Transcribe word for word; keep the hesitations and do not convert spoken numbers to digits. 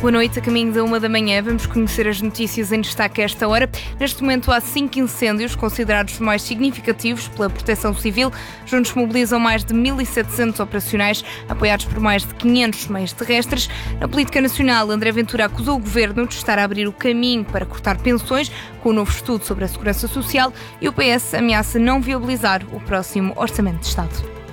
Boa noite, a caminho da uma da manhã. Vamos conhecer as notícias em destaque a esta hora. Neste momento há cinco incêndios considerados os mais significativos pela Proteção Civil. Juntos mobilizam mais de mil e setecentos operacionais, apoiados por mais de quinhentos meios terrestres. Na política nacional, André Ventura acusou o Governo de estar a abrir o caminho para cortar pensões com o novo estudo sobre a Segurança Social e o P S ameaça não viabilizar o próximo Orçamento de Estado.